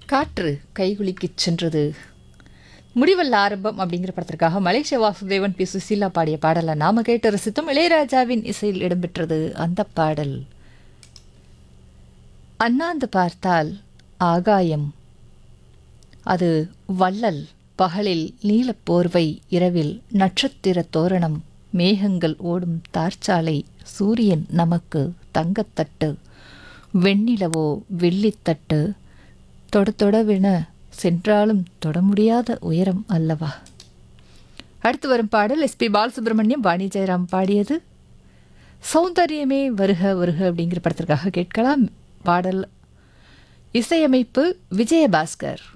காற்று கைகுலுக்கிச் சென்றது முடிவல்ல ஆரம்பம் அப்படிங்கிற படத்திற்காக மலேசிய வாசுதேவன் பி சுசீலா பாடிய பாடலை நாம கேட்டு ரசித்தும் இளையராஜாவின் இசையில் இடம்பெற்றது அந்த பாடல். அண்ணாந்து பார்த்தால் ஆகாயம், அது வள்ளல், பகலில் நீலப் போர்வை, இரவில் நட்சத்திர தோரணம், மேகங்கள் ஓடும் தார்ச்சாலை, சூரியன் நமக்கு தங்கத்தட்டு, வெண்ணிலவோ வெள்ளித்தட்டு, தொட தொடவென சென்றாலும் தொட முடியாத உயரம் அல்லவா. அடுத்து வரும் பாடல் எஸ்பி பாலசுப்ரமணியம் வாணி ஜெயராம் பாடியது. சௌந்தரியமே வருக வருக அப்படிங்கிற படத்திற்காக கேட்கலாம். பாடல் இசையமைப்பு விஜயபாஸ்கர்.